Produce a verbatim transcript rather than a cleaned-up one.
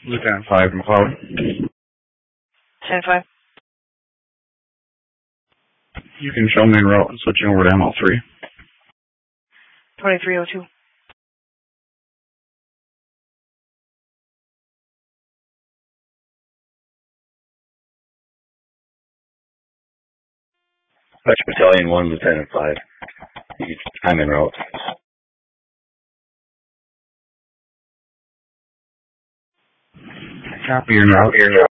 Lieutenant five, McCloud. ten five. You can show main route and switching over to M L three. twenty-three oh two. Dutch Battalion one, Lieutenant five. I'm en route. Copy your route.